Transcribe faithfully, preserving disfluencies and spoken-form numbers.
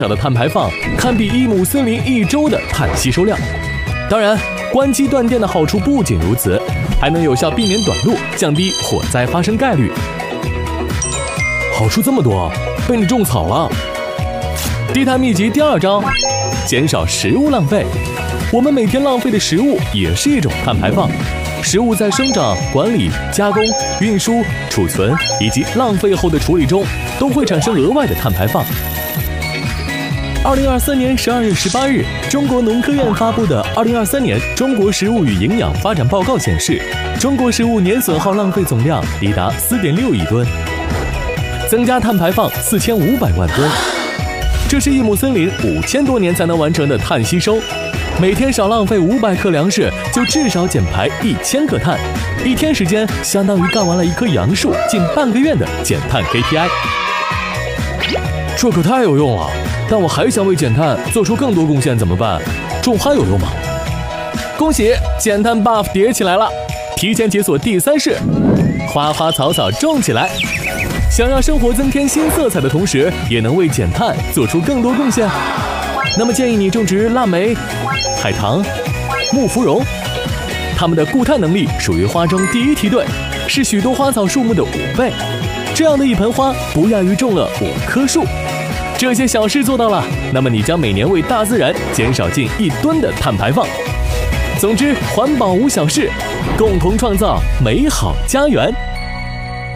少的碳排放，堪比一亩森林一周的碳吸收量。当然，关机断电的好处不仅如此，还能有效避免短路，降低火灾发生概率。好处这么多，被你种草了。低碳秘籍第二章，减少食物浪费。我们每天浪费的食物也是一种碳排放。食物在生长、管理、加工、运输、储存以及浪费后的处理中，都会产生额外的碳排放。二零二三年十二月十八日，中国农科院发布的《二零二三年中国食物与营养发展报告》显示，中国食物年损耗浪费总量抵达四点六亿吨，增加碳排放四千五百万吨。这是一亩森林五千多年才能完成的碳吸收。每天少浪费五百克粮食，就至少减排一千克碳。一天时间相当于干完了一棵杨树近半个月的减碳 K P I。这可太有用了！但我还想为减碳做出更多贡献，怎么办？种花有用吗？恭喜，减碳 buff 叠起来了！提前解锁第三式，花花草草种起来。想让生活增添新色彩的同时，也能为减碳做出更多贡献。那么建议你种植腊梅、海棠、木芙蓉，它们的固碳能力属于花中第一梯队，是许多花草树木的五倍。这样的一盆花不亚于种了五棵树。这些小事做到了，那么你将每年为大自然减少近一吨的碳排放。总之，环保无小事，共同创造美好家园。